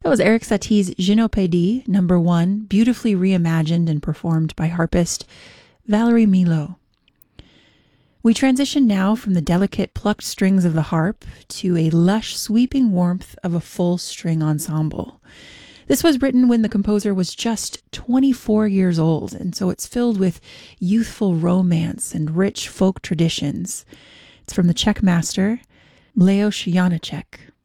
That was Erik Satie's Gynopédie, number 1, beautifully reimagined and performed by harpist Valerie Milo. We transition now from the delicate plucked strings of the harp to a lush sweeping warmth of a full string ensemble. This was written when the composer was just 24 years old, and so it's filled with youthful romance and rich folk traditions. It's from the Czech master, Leos Janáček.